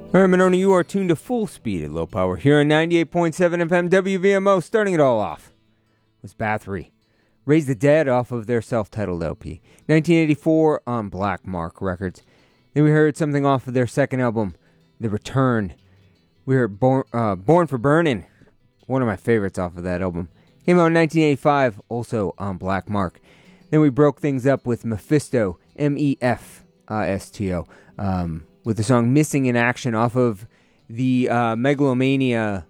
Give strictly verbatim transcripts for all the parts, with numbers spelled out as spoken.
All right, Monona, you are tuned to full speed at low power here on ninety-eight point seven F M W V M O. Starting it all off was Bathory. Raise the Dead off of their self-titled L P. nineteen eighty-four on Black Mark Records. Then we heard something off of their second album, The Return. We heard Born, uh, Born for Burning, one of my favorites off of that album. Came out in nineteen eighty-five, also on Black Mark. Then we broke things up with Mephisto, M E F S T O, um, with the song Missing in Action off of the uh, Megalomania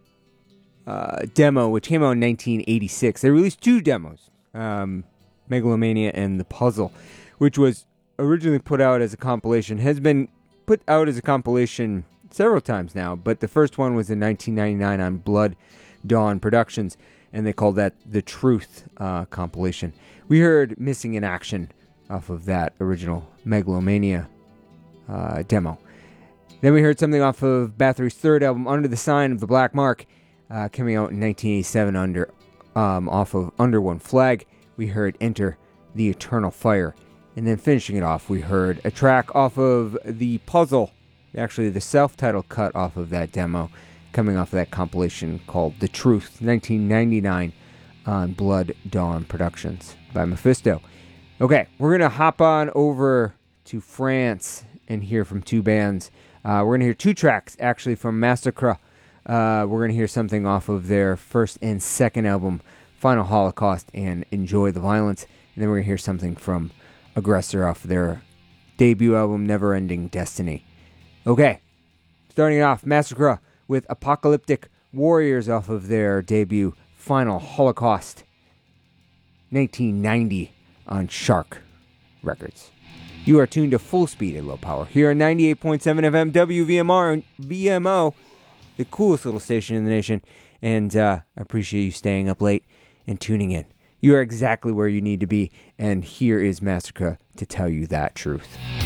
uh, demo, which came out in nineteen eighty-six. They released two demos, um, Megalomania and The Puzzle, which was originally put out as a compilation, has been put out as a compilation several times now, but the first one was in nineteen ninety-nine on Blood Dawn Productions, and they called that The Truth uh, compilation. We heard Missing in Action off of that original Megalomania uh, demo. Then we heard something off of Bathory's third album, Under the Sign of the Black Mark, uh, coming out in nineteen eighty-seven under um, off of Under One Flag. We heard Enter the Eternal Fire. And then finishing it off, we heard a track off of The Puzzle, actually the self-titled cut off of that demo, coming off of that compilation called The Truth, nineteen ninety-nine, on Blood Dawn Productions by Mephisto. Okay, we're going to hop on over to France and hear from two bands. Uh, we're going to hear two tracks, actually, from Massacre. Uh, we're going to hear something off of their first and second album, Final Holocaust and Enjoy the Violence. And then we're going to hear something from Aggressor off their debut album, Never Ending Destiny. Okay, starting it off, Massacre with Apocalyptic Warriors off of their debut, Final Holocaust, nineteen ninety on Shark Records. You are tuned to full speed at low power here on ninety-eight point seven F M W V M R and V M O, the coolest little station in the nation. And uh, I appreciate you staying up late and tuning in. You are exactly where you need to be, and here is Massacre to tell you that truth.